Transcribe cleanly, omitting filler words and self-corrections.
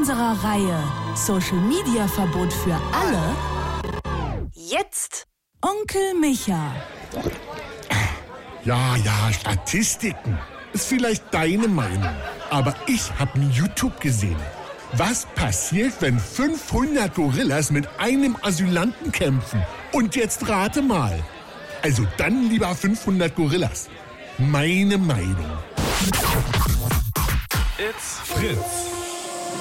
unserer Reihe Social Media Verbot für alle jetzt Onkel Micha. Ja, Statistiken. Ist vielleicht deine Meinung. Aber ich habe in YouTube gesehen. Was passiert, wenn 500 Gorillas mit einem Asylanten kämpfen? Und jetzt rate mal. Also dann lieber 500 Gorillas. Meine Meinung. It's Fritz.